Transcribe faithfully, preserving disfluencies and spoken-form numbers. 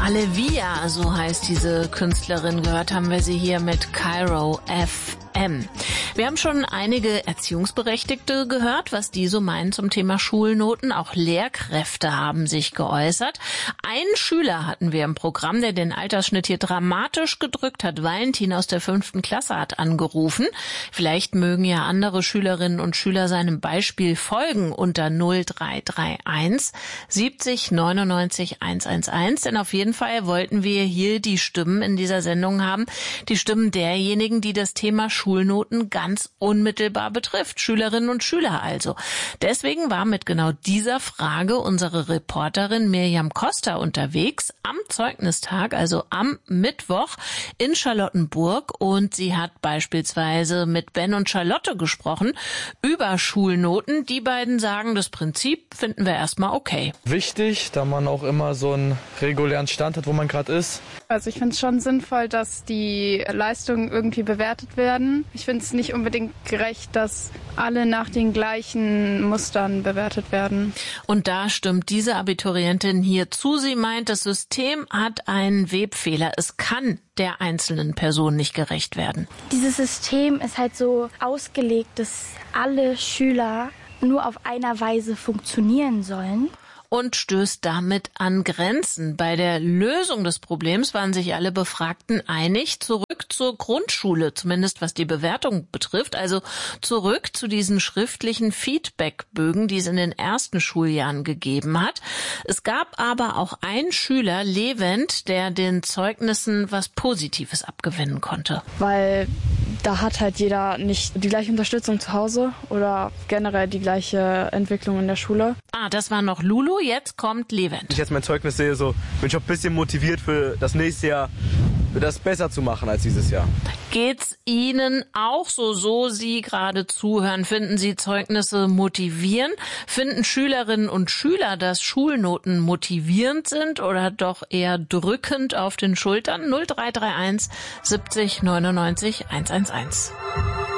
Alevia, so heißt diese Künstlerin. Gehört haben wir sie hier mit Cairo F M. Wir haben schon einige Erziehungsberechtigte gehört, was die so meinen zum Thema Schulnoten. Auch Lehrkräfte haben sich geäußert. Einen Schüler hatten wir im Programm, der den Altersschnitt hier dramatisch gedrückt hat. Valentin aus der fünften Klasse hat angerufen. Vielleicht mögen ja andere Schülerinnen und Schüler seinem Beispiel folgen unter null drei drei eins siebzig neunundneunzig hunderteins. Denn auf jeden Fall wollten wir hier die Stimmen in dieser Sendung haben. Die Stimmen derjenigen, die das Thema Schulnoten ganz unmittelbar betrifft. Schülerinnen und Schüler also. Deswegen war mit genau dieser Frage unsere Reporterin Miriam Costa unterwegs am Zeugnistag, also am Mittwoch in Charlottenburg. Und sie hat beispielsweise mit Ben und Charlotte gesprochen über Schulnoten. Die beiden sagen, das Prinzip finden wir erstmal okay. Wichtig, da man auch immer so einen regulären Stand hat, wo man gerade ist. Also ich finde es schon sinnvoll, dass die Leistungen irgendwie bewertet werden. Ich finde es nicht unbedingt gerecht, dass alle nach den gleichen Mustern bewertet werden. Und da stimmt diese Abiturientin hier zu. Sie meint, das System hat einen Webfehler. Es kann der einzelnen Person nicht gerecht werden. Dieses System ist halt so ausgelegt, dass alle Schüler nur auf einer Weise funktionieren sollen. Und stößt damit an Grenzen. Bei der Lösung des Problems waren sich alle Befragten einig, zurück zur Grundschule, zumindest was die Bewertung betrifft, also zurück zu diesen schriftlichen Feedbackbögen, die es in den ersten Schuljahren gegeben hat. Es gab aber auch einen Schüler, Levent, der den Zeugnissen was Positives abgewinnen konnte. Weil da hat halt jeder nicht die gleiche Unterstützung zu Hause oder generell die gleiche Entwicklung in der Schule. Ah, das war noch Lulu, jetzt kommt Levent. Wenn ich jetzt mein Zeugnis sehe, so bin ich auch ein bisschen motiviert für das nächste Jahr, für das besser zu machen als dieses Jahr. Geht's Ihnen auch so, so Sie gerade zuhören? Finden Sie Zeugnisse motivierend? Finden Schülerinnen und Schüler, dass Schulnoten motivierend sind oder doch eher drückend auf den Schultern? null drei drei eins siebzig neunundneunzig hunderteins.